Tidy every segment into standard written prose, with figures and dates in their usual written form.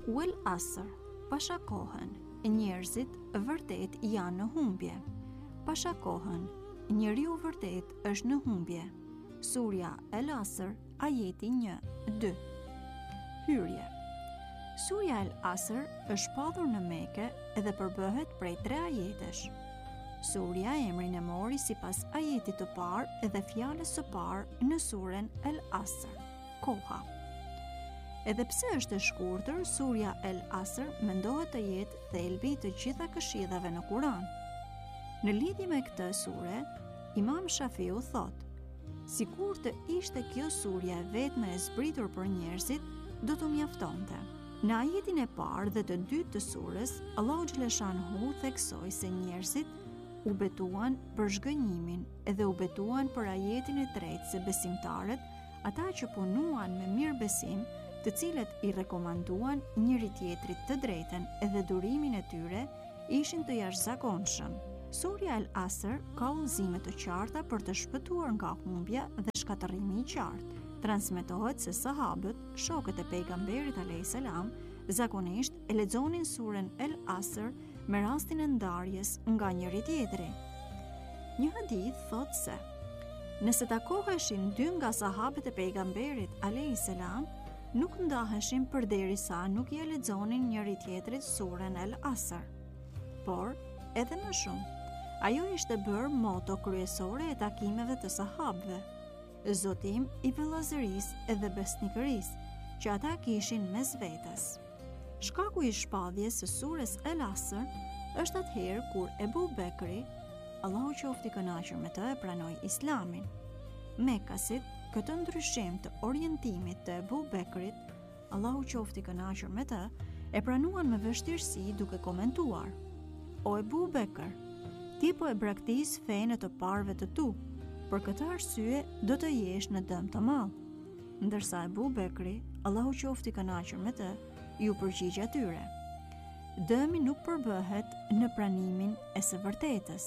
Wal asr, pasha kohën, njerëzit vërtet janë në humbje. Pasha kohën, njeriu vërtet është në humbje. Surja El Asr, ajeti 1-2. Hyrje. Surja El Asr është shpallur në Mekë dhe përbëhet prej 3 ajetesh. Surja emrin e mori sipas ajetit të parë dhe fjalës së parë në surën El Asr, koha. Edhe pse është e shkurtër, surja El Asr mendohet të jetë thelbi të gjitha këshillave në Kur'an. Në lidhje me këtë sure, Imam Shafiu thotë: sikur të ishte kjo surja e vetme e zbritur për njerëzit, do të mjaftonte. Në ajetin e parë dhe të dytë të surës, Allahu xhaleshanhu theksoi se njerëzit u betuan për zhgënjimin edhe u betuan për ajetin e tretë se besimtarët, ata që punuan me mirëbesim, të cilët i rekomanduan njëri tjetrit të drejtën edhe durimin e tyre, ishin të jashtëzakonshëm. Surja El Asr ka udhëzime të qarta për të shpëtuar nga humbja dhe shkatërrimi i qartë. Transmetohet se sahabët, shokët e pejgamberit a.s. zakonisht e lexonin surën El Asr me rastin e ndarjes nga njëri tjetri. Një hadith thotë se nëse takoheshin 2 nga sahabët e pejgamberit a.s., nuk ndaheshin përderisa nuk ia lexonin njëri tjetrit surën El Asr. Por edhe më shumë, ajo ishte bërë moto kryesore e takimeve të sahabëve, zotim i vëllazërisë edhe besnikërisë që ata kishin mes vetes. Shkaku i shpalljes së surës El Asr është atëherë kur Ebu Bekri, Allahu qoftë i kënaqur me të, e pranoi Islamin. Mekasit këtë ndryshim të orientimit të Ebu Bekrit, Allahu qoftë i kënaqur me të, e pranuan me vështirësi duke komentuar: O Ebu Bekër, ti po e braktis fenë të parëve të tu, për këtë arsye do të jesh në dëm të madh. Ndërsa Ebu Bekri, Allahu qoftë i kënaqur me të, ju përgjigj atyre: dëmi nuk përbëhet në pranimin e së vërtetës.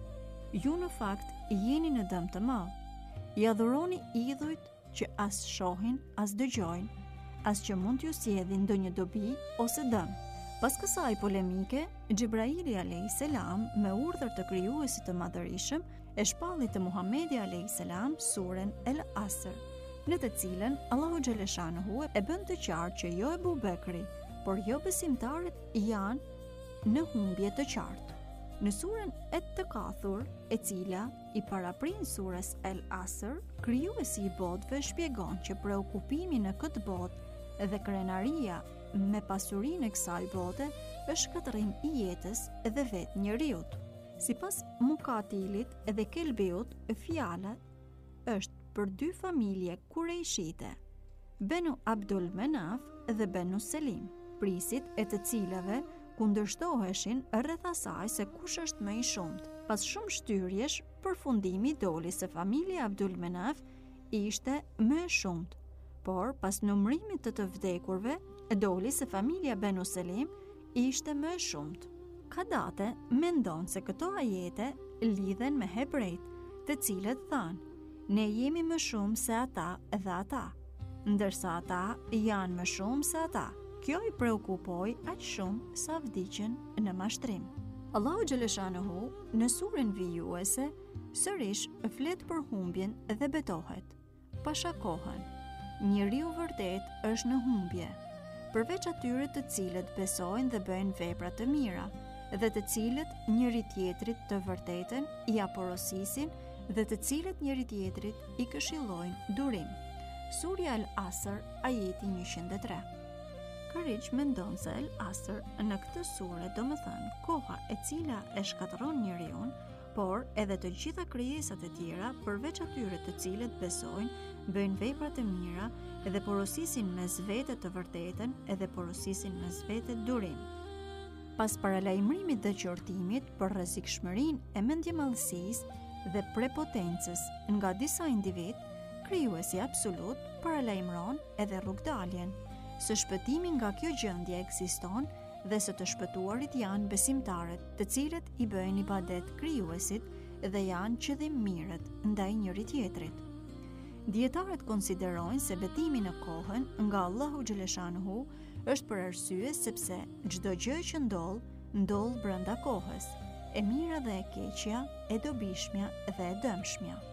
Ju në fakt jeni në dëm të madh. I adhuroni idhujt që as shohin, as dëgjojnë, as që mund t'ju sjellin ndonjë dobi ose dëm. Pas kësaj polemike, Xhibraili a.s. me urdhër të krijuesit të madhërisëm e shpalli te Muhamedi a.s. surën El Asr, në të cilën Allahu xhaleshanuhu e bën të qartë që jo Ebu Bekri, por jo besimtarët janë në humbje të qartë. Në surën Et-Takathur, e cila i paraprin surës El Asr, krijuesi i botëve shpjegon që preokupimi në këtë botë dhe krenaria me pasurinë e kësaj bote është shkatërrim i jetës dhe vetë njeriut. Sipas Mukatilit dhe Kelbiut, fjala është për 2 familje kurejshite, Benu Abdul Menaf dhe Benu Selim, prisit e të cilave kundërshtoheshin rreth asaj se kush është më i shumt. Pas shumë shtyrjesh, përfundimi doli se familja Abdul Menaf ishte më e shumt, por pas numërimit të vdekurve, doli se familja Benu Selim ishte më e shumt. Kadate mendon se këto ajete lidhen me hebrejt, të cilët thanë: ne jemi më shumë se ata dhe ata, ndërsa ata janë më shumë se ata. Kjo i preokupoi aq shumë sa vdiqën në mashtrim. Allahu xhaleshanuhu në surën vijuese sërish flet për humbjen dhe betohet: pasha kohën, njeriu vërtet është në humbje, përveç atyre të cilët besojnë dhe bëjnë vepra të mira, dhe të cilët njëri tjetrit të vërtetën ja porosisin dhe të cilët njëri tjetrit i këshillojnë durim. Surja El Asr, ajeti 103. Karriç mendon se El Asr në këtë sure do më thënë koha e cila e shkatëron njeriun, por edhe të gjitha krijesat e tjera përveç atyre të cilët besojnë, bëjnë vepra të mira edhe porosisin mes vete të vërtetën edhe porosisin mes vete durim. Pas paralajmërimit dhe qortimit për rrezikshmërinë e mendjemallësisë dhe prepotencës nga disa individ, krijuesi absolut paralajmëron edhe rrugdaljen. Së shpëtimi nga kjo gjendje ekziston dhe së të shpëtuarit janë besimtarët, të cilët i bëjnë ibadet krijuesit dhe janë qëllimmirët ndaj njëri tjetrit. Dietarët konsiderojnë se betimi në kohën nga Allahu xhaleshanuhu Është për arsye sepse çdo gjë që ndodh brenda kohës, e mira dhe e keqja, e dobishmja dhe e dëmshmja.